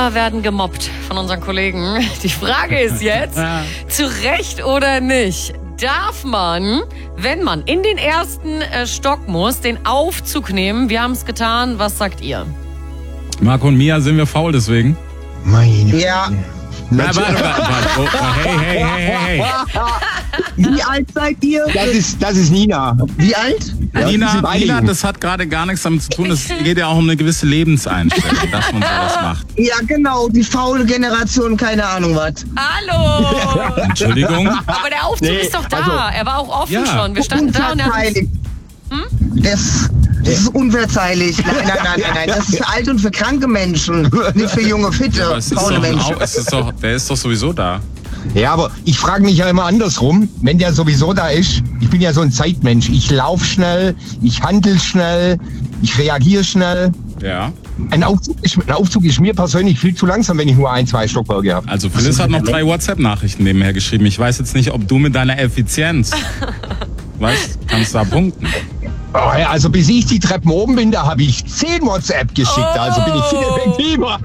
werden gemobbt von unseren Kollegen. Die Frage ist jetzt, zu Recht oder nicht, darf man, wenn man in den ersten Stock muss, den Aufzug nehmen? Wir haben es getan. Was sagt ihr? Marco und Mia, sind wir faul deswegen? Meine Ja. Na, warte. Oh, hey. Wie alt seid ihr? Das ist Nina. Wie alt? Ja, die sind beide Nina, jung. das hat gerade gar nichts damit zu tun. Es geht ja auch um eine gewisse Lebenseinstellung, dass man sowas macht. Ja, genau. Die faule Generation, keine Ahnung was. Hallo! Entschuldigung? Aber der Aufzug ist doch da. also- er war auch offen Ja. schon. Wir standen da und er hat Unverzeihlich. Das ist unverzeihlich. Nein. Das ist für alte und für kranke Menschen. Nicht für junge, fitte, Aber es ist faule Menschen. der ist doch sowieso da. Ja, aber ich frage mich ja immer andersrum, wenn der sowieso da ist. Ich bin ja so ein Zeitmensch. Ich laufe schnell, ich handle schnell, ich reagiere schnell. Ja. Ein Aufzug ist mir persönlich viel zu langsam, wenn ich nur 1-2 Stockwerke habe. Also Phyllis hat noch 3 WhatsApp-Nachrichten nebenher geschrieben. Ich weiß jetzt nicht, ob du mit deiner Effizienz, weißt, kannst da punkten. Oh ja, also bis ich die Treppen oben bin, da habe ich 10 WhatsApp geschickt. Also bin ich viel effektiver.